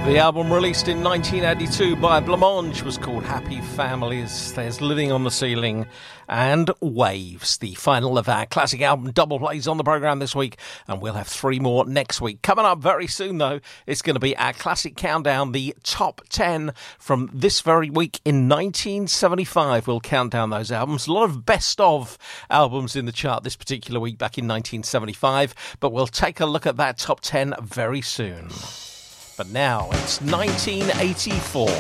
The album released in 1982 by Blancmange was called Happy Families. There's Living on the Ceiling and Waves, the final of our classic album double plays on the programme this week, and we'll have 3 more next week. Coming up very soon, though, it's going to be our classic countdown, the top 10 from this very week in 1975. We'll count down those albums. A lot of best of albums in the chart this particular week back in 1975, but we'll take a look at that top 10 very soon. But now it's 1984.